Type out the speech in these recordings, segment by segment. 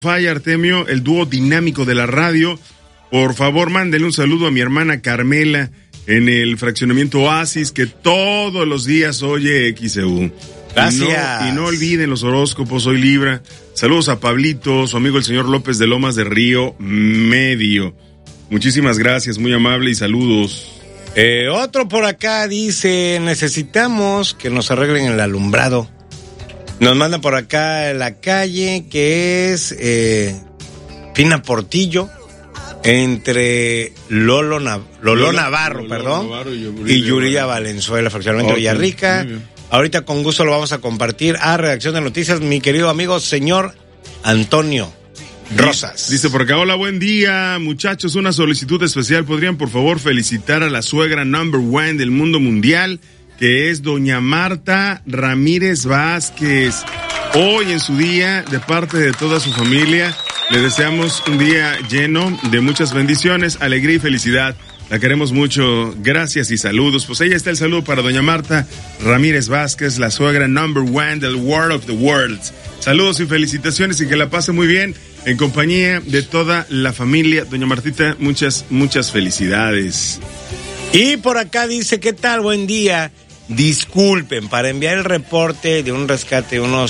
Falla, Artemio, el dúo dinámico de la radio. Por favor, mándenle un saludo a mi hermana Carmela en el fraccionamiento Oasis, que todos los días oye XEU. Gracias. Y no olviden los horóscopos, hoy Libra. Saludos a Pablito, su amigo el señor López de Lomas de Río Medio. Muchísimas gracias, muy amable y saludos. Otro por acá dice, necesitamos que nos arreglen el alumbrado. Nos manda por acá en la calle, que es Pina Portillo, entre Lolo Navarro, y Yuridia Valenzuela, fraccionamiento Villarrica. Ahorita con gusto lo vamos a compartir a Redacción de Noticias, mi querido amigo señor Antonio Rosas. Dice por acá, hola, buen día, muchachos, una solicitud especial. ¿Podrían por favor felicitar a la suegra number one del mundo mundial, que es doña Marta Ramírez Vázquez? Hoy en su día, de parte de toda su familia, le deseamos un día lleno de muchas bendiciones, alegría y felicidad. La queremos mucho, gracias y saludos. Pues ahí está el saludo para doña Marta Ramírez Vázquez, la suegra number one del World of the Worlds. Saludos y felicitaciones y que la pase muy bien en compañía de toda la familia. Doña Martita, muchas felicidades. Y por acá dice, ¿qué tal? Buen día. Disculpen, para enviar el reporte de un rescate de unos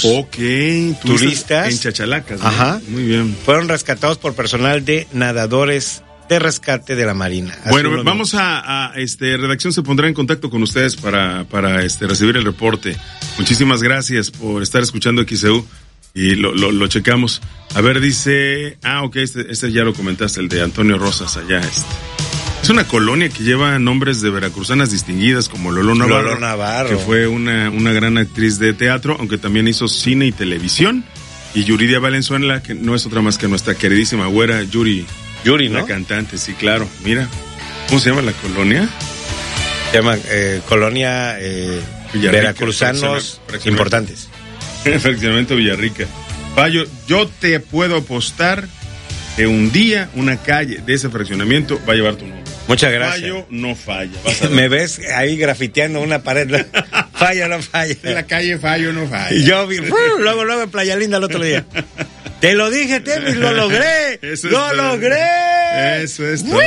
turistas en Chachalacas, ¿no? Ajá. Muy bien. Fueron rescatados por personal de nadadores de rescate de la Marina. Bueno, vamos a redacción se pondrá en contacto con ustedes para recibir el reporte. Muchísimas gracias por estar escuchando XEU y lo checamos. A ver, dice, ok, este ya lo comentaste, el de Antonio Rosas allá, Es una colonia que lleva nombres de veracruzanas distinguidas como Lolo Navarro, que fue una gran actriz de teatro, aunque también hizo cine y televisión, y Yuridia Valenzuela, que no es otra más que nuestra queridísima güera Yuri, ¿no? La cantante, sí, claro. Mira, ¿cómo se llama la colonia? Se llama Colonia Veracruzanos Importantes. Fraccionamiento Villarrica. Payo, yo te puedo apostar que un día una calle de ese fraccionamiento va a llevar tu nombre. Muchas gracias. Fallo, no falla. Me ves ahí grafiteando una pared. Fallo, no falla. En la calle Fallo, no falla. Y yo vi, luego en Playa Linda el otro día. Te lo dije, Temis, lo logré. ¡Lo logré! Eso es todo.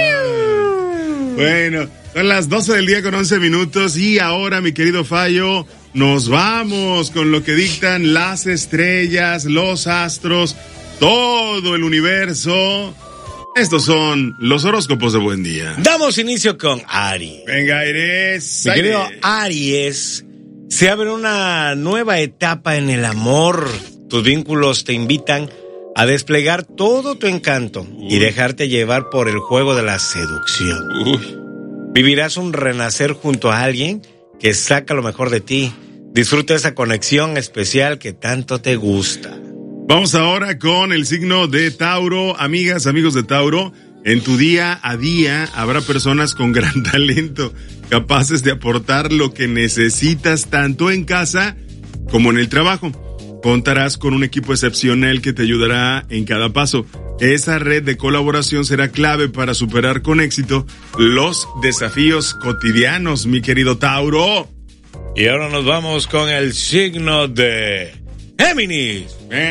Bueno, son las 12 del día con 11 minutos y ahora, mi querido Fallo, nos vamos con lo que dictan las estrellas, los astros, todo el universo. Estos son los horóscopos de buen día. Damos inicio con Aries. Venga, Aries. Mi querido Aries, se abre una nueva etapa en el amor. Tus vínculos te invitan a desplegar todo tu encanto y dejarte llevar por el juego de la seducción. Vivirás un renacer junto a alguien que saca lo mejor de ti. Disfruta esa conexión especial que tanto te gusta. Vamos ahora con el signo de Tauro. Amigas, amigos de Tauro, en tu día a día habrá personas con gran talento, capaces de aportar lo que necesitas tanto en casa como en el trabajo. Contarás con un equipo excepcional que te ayudará en cada paso. Esa red de colaboración será clave para superar con éxito los desafíos cotidianos, mi querido Tauro. Y ahora nos vamos con el signo de Géminis.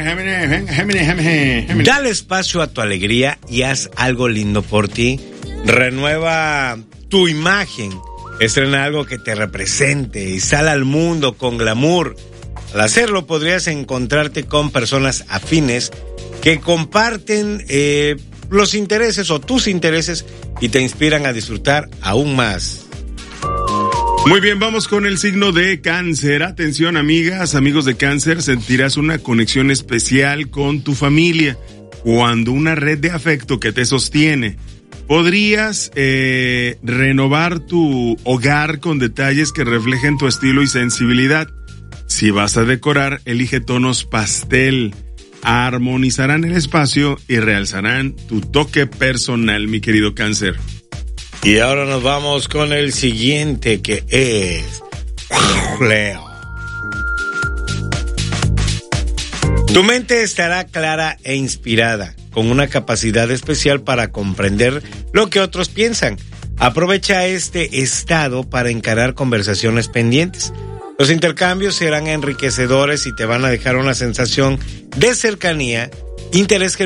Géminis. Dale espacio a tu alegría y haz algo lindo por ti. Renueva tu imagen. Estrena algo que te represente y sal al mundo con glamour. Al hacerlo podrías encontrarte con personas afines que comparten los intereses o tus intereses y te inspiran a disfrutar aún más. Muy bien, vamos con el signo de Cáncer. Atención, amigas, amigos de Cáncer, sentirás una conexión especial con tu familia cuando una red de afecto que te sostiene. Podrías renovar tu hogar con detalles que reflejen tu estilo y sensibilidad. Si vas a decorar, elige tonos pastel. Armonizarán el espacio y realzarán tu toque personal, mi querido Cáncer. Y ahora nos vamos con el siguiente, que es Leo. Tu mente estará clara e inspirada, con una capacidad especial para comprender lo que otros piensan. Aprovecha este estado para encarar conversaciones pendientes. Los intercambios serán enriquecedores y te van a dejar una sensación de cercanía, interés